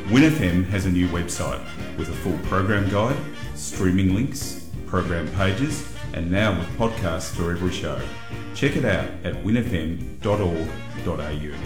WinFM has a new website with a full program guide, streaming links, program pages, and now with podcasts for every show. Check it out at winfm.org.au.